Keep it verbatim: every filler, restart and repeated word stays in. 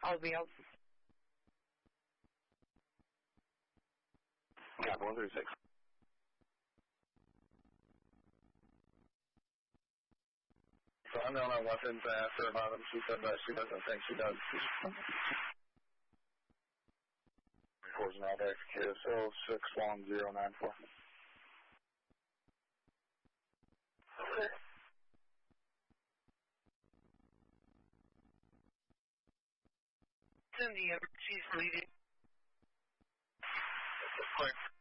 I'll be out. Got one through six. So I'm the only weapons I asked her about them. She said that she doesn't think she does. Records now back to K S L six one zero nine four. Okay. Cindy, she's leaving. Quick.